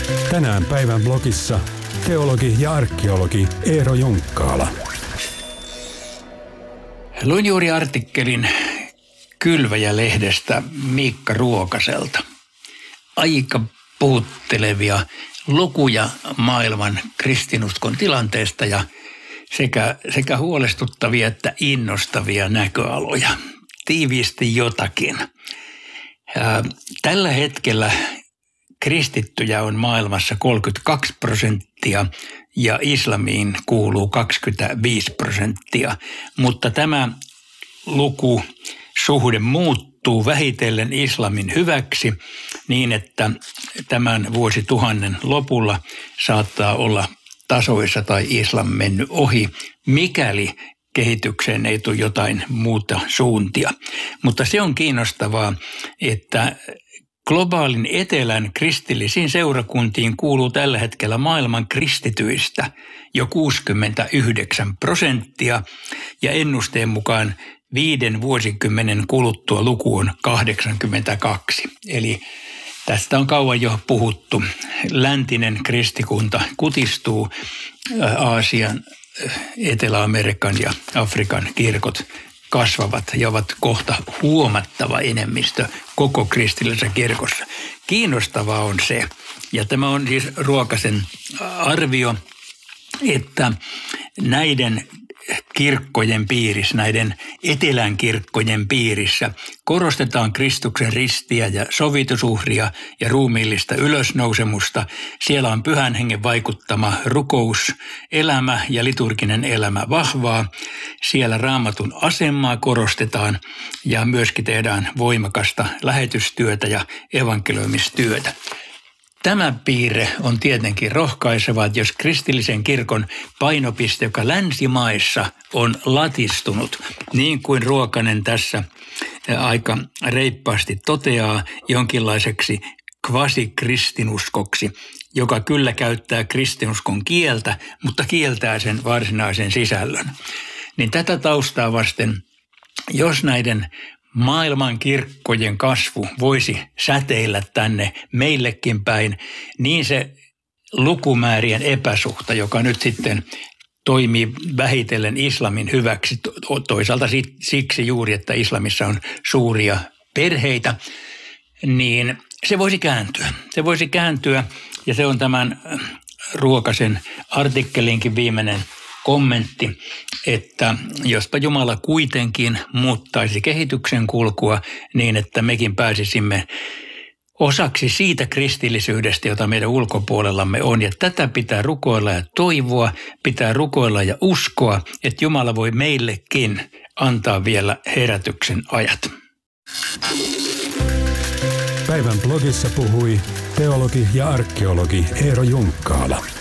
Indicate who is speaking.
Speaker 1: Tänään päivän blogissa teologi ja arkeologi Eero Junkkaala.
Speaker 2: Luin juuri artikkelin Kylväjä-lehdestä Miikka Ruokaselta. Aika puhuttelevia lukuja maailman kristinuskon tilanteesta ja sekä huolestuttavia että innostavia näköaloja. Tiiviisti jotakin. Tällä hetkellä kristittyjä on maailmassa 32% ja islamiin kuuluu 25%, mutta tämä lukusuhde muuttuu vähitellen islamin hyväksi niin, että tämän vuosituhannen lopulla saattaa olla tasoissa tai islam mennyt ohi, mikäli kehitykseen ei tule jotain muuta suuntia. Mutta se on kiinnostavaa, että globaalin etelän kristillisiin seurakuntiin kuuluu tällä hetkellä maailman kristityistä jo 69% ja ennusteen mukaan 5 vuosikymmenen kuluttua luku on 82. Eli tästä on kauan jo puhuttu. Läntinen kristikunta kutistuu, Aasian, Etelä-Amerikan ja Afrikan kirkot kasvavat ja ovat kohta huomattava enemmistö koko kristillisessä kirkossa. Kiinnostavaa on se, ja tämä on siis Ruokasen arvio, että näiden kirkkojen piirissä, näiden etelän kirkkojen piirissä korostetaan Kristuksen ristiä ja sovitusuhria ja ruumiillista ylösnousemusta. Siellä on Pyhän Hengen vaikuttama rukouselämä ja liturginen elämä vahvaa. Siellä Raamatun asemaa korostetaan ja myöskin tehdään voimakasta lähetystyötä ja evankelioimistyötä. Tämä piirre on tietenkin rohkaiseva, että jos kristillisen kirkon painopiste, joka länsimaissa on latistunut, niin kuin Ruokanen tässä aika reippaasti toteaa, jonkinlaiseksi kvasikristinuskoksi, joka kyllä käyttää kristinuskon kieltä, mutta kieltää sen varsinaisen sisällön. Niin tätä taustaa vasten, jos näiden maailman kirkkojen kasvu voisi säteillä tänne meillekin päin, niin se lukumäärien epäsuhta, joka nyt sitten toimii vähitellen islamin hyväksi, toisaalta siksi juuri, että islamissa on suuria perheitä, niin se voisi kääntyä. Se voisi kääntyä ja se on tämän Ruokasen artikkelinkin viimeinen kommentti, että jospa Jumala kuitenkin muuttaisi kehityksen kulkua niin, että mekin pääsisimme osaksi siitä kristillisyydestä, jota meidän ulkopuolellamme on. Ja tätä pitää rukoilla ja toivoa, pitää rukoilla ja uskoa, että Jumala voi meillekin antaa vielä herätyksen ajat.
Speaker 1: Päivän blogissa puhui teologi ja arkeologi Eero Junkkaala.